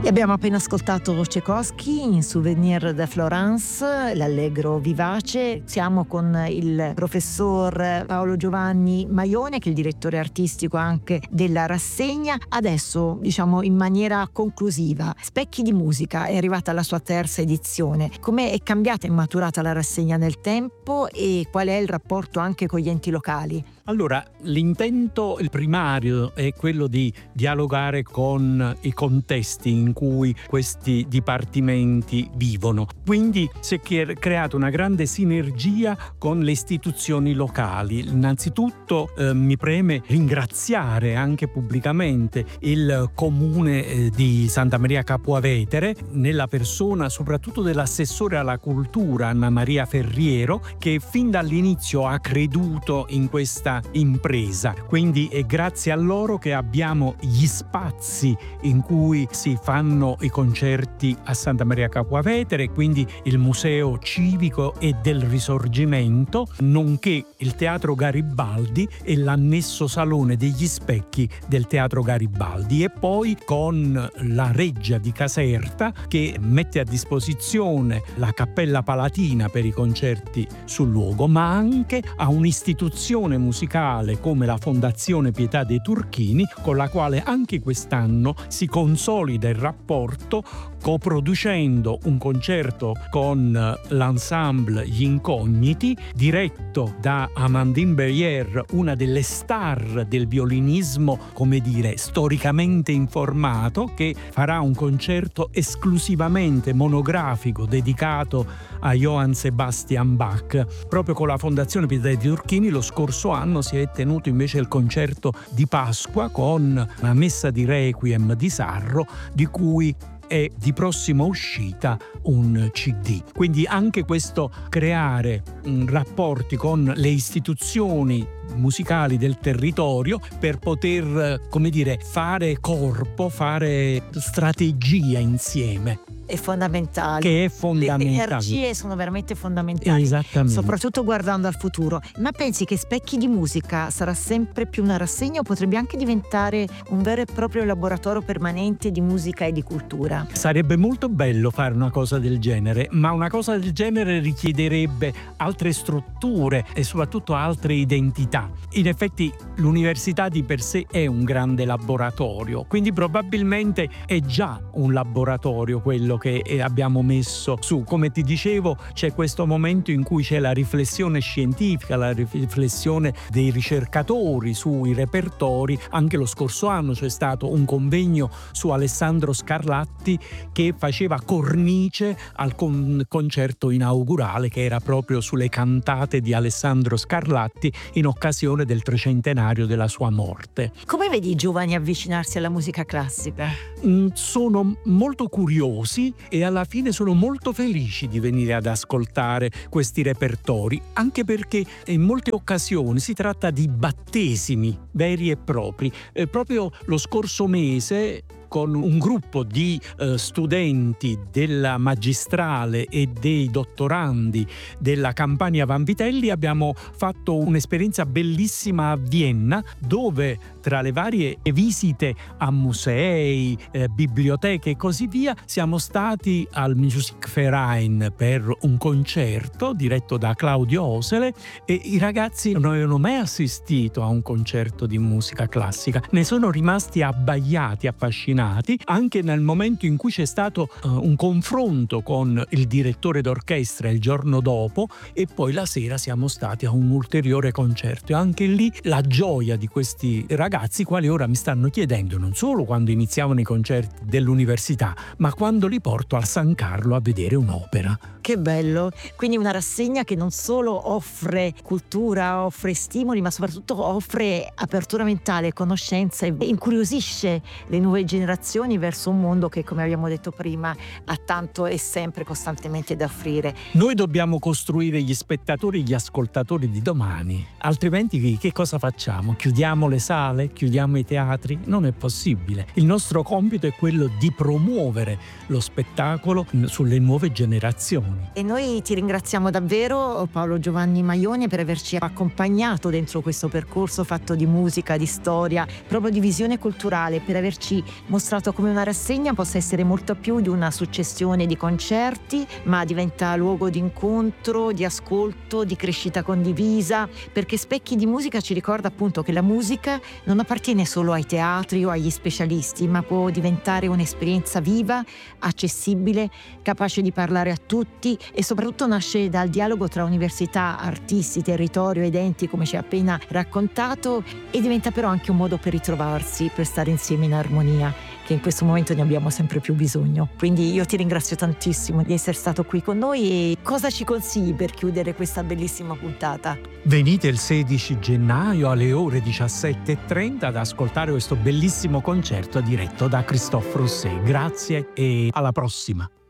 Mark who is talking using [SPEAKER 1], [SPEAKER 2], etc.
[SPEAKER 1] E abbiamo appena ascoltato Tchaikovsky in Souvenir de Florence, l'allegro vivace. Siamo con il professor Paolo Giovanni Maione, che è il direttore artistico anche della rassegna. Adesso, diciamo in maniera conclusiva, Specchi di musica è arrivata alla sua terza edizione. Come è cambiata e maturata la rassegna nel tempo e qual è il rapporto anche con gli enti locali?
[SPEAKER 2] Allora, l'intento, il primario, è quello di dialogare con i contesti in cui questi dipartimenti vivono. Quindi si è creata una grande sinergia con le istituzioni locali. Innanzitutto mi preme ringraziare anche pubblicamente il comune di Santa Maria Capua Vetere, nella persona soprattutto dell'assessore alla cultura Anna Maria Ferriero, che fin dall'inizio ha creduto in questa impresa. Quindi è grazie a loro che abbiamo gli spazi in cui si fanno i concerti a Santa Maria Capua Vetere, quindi il Museo Civico e del Risorgimento, nonché il Teatro Garibaldi e l'annesso Salone degli Specchi del Teatro Garibaldi, e poi con la Reggia di Caserta, che mette a disposizione la Cappella Palatina per i concerti sul luogo, ma anche a un'istituzione musicale come la Fondazione Pietà dei Turchini, con la quale anche quest'anno si consolida il rapporto, coproducendo un concerto con l'ensemble Gli Incogniti, diretto da Amandine Berrier, una delle star del violinismo, come dire, storicamente informato, che farà un concerto esclusivamente monografico dedicato a Johann Sebastian Bach. Proprio con la Fondazione Pietà dei Turchini lo scorso anno si è tenuto invece il concerto di Pasqua con la messa di Requiem di Sarro, di cui è di prossima uscita un CD. Quindi anche questo creare rapporti con le istituzioni musicali del territorio per poter, come dire, fare corpo, fare strategia insieme.
[SPEAKER 1] È fondamentale.
[SPEAKER 2] Che è fondamentale.
[SPEAKER 1] Le energie sono veramente fondamentali.
[SPEAKER 2] Esattamente.
[SPEAKER 1] Soprattutto guardando al futuro. Ma pensi che Specchi di musica sarà sempre più una rassegna o potrebbe anche diventare un vero e proprio laboratorio permanente di musica e di cultura?
[SPEAKER 2] Sarebbe molto bello fare una cosa del genere, ma una cosa del genere richiederebbe altre strutture e soprattutto altre identità. In effetti l'università di per sé è un grande laboratorio, quindi probabilmente è già un laboratorio quello che abbiamo messo su. Come ti dicevo, c'è questo momento in cui c'è la riflessione scientifica, la riflessione dei ricercatori sui repertori. Anche lo scorso anno c'è stato un convegno su Alessandro Scarlatti che faceva cornice al concerto inaugurale, che era proprio sulle cantate di Alessandro Scarlatti in occasione del 300° della sua morte.
[SPEAKER 1] Come vedi i giovani avvicinarsi alla musica classica?
[SPEAKER 2] Sono molto curiosi e alla fine sono molto felici di venire ad ascoltare questi repertori, anche perché in molte occasioni si tratta di battesimi veri e propri. Proprio lo scorso mese, con un gruppo di studenti della magistrale e dei dottorandi della Campania Vanvitelli, abbiamo fatto un'esperienza bellissima a Vienna, dove tra le varie visite a musei, biblioteche e così via, siamo stati al Musikverein per un concerto diretto da Claudio Osele, e i ragazzi non avevano mai assistito a un concerto di musica classica. Ne sono rimasti abbagliati, affascinati, anche nel momento in cui c'è stato un confronto con il direttore d'orchestra il giorno dopo, e poi la sera siamo stati a un ulteriore concerto. E anche lì la gioia di questi ragazzi, quali ora mi stanno chiedendo non solo quando iniziavano i concerti dell'università, ma quando li porto al San Carlo a vedere un'opera.
[SPEAKER 1] Che bello! Quindi una rassegna che non solo offre cultura, offre stimoli, ma soprattutto offre apertura mentale, conoscenza e incuriosisce le nuove generazioni verso un mondo che, come abbiamo detto prima, ha tanto e sempre costantemente da offrire.
[SPEAKER 2] Noi dobbiamo costruire gli spettatori, gli ascoltatori di domani, altrimenti che cosa facciamo? Chiudiamo le sale? Chiudiamo i teatri? Non è possibile. Il nostro compito è quello di promuovere lo spettacolo sulle nuove generazioni.
[SPEAKER 1] E noi ti ringraziamo davvero, Paolo Giovanni Maione, per averci accompagnato dentro questo percorso fatto di musica, di storia, proprio di visione culturale, per averci mostrato dimostrato come una rassegna possa essere molto più di una successione di concerti, ma diventa luogo di incontro, di ascolto, di crescita condivisa, perché Specchi di Musica ci ricorda appunto che la musica non appartiene solo ai teatri o agli specialisti, ma può diventare un'esperienza viva, accessibile, capace di parlare a tutti e soprattutto nasce dal dialogo tra università, artisti, territorio ed enti, come ci ha appena raccontato, e diventa però anche un modo per ritrovarsi, per stare insieme in armonia, che in questo momento ne abbiamo sempre più bisogno. Quindi io ti ringrazio tantissimo di essere stato qui con noi. E cosa ci consigli per chiudere questa bellissima puntata?
[SPEAKER 2] Venite il 16 gennaio alle ore 17:30 ad ascoltare questo bellissimo concerto diretto da Christophe Rousset. Grazie e alla prossima.